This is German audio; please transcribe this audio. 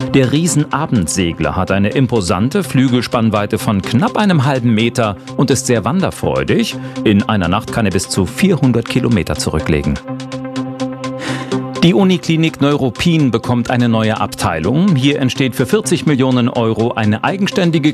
Der Riesenabendsegler hat eine imposante Flügelspannweite von knapp einem halben Meter und ist sehr wanderfreudig. In einer Nacht kann er bis zu 400 Kilometer zurücklegen. Die Uniklinik Neuruppin bekommt eine neue Abteilung. Hier entsteht für 40 Millionen Euro eine eigenständige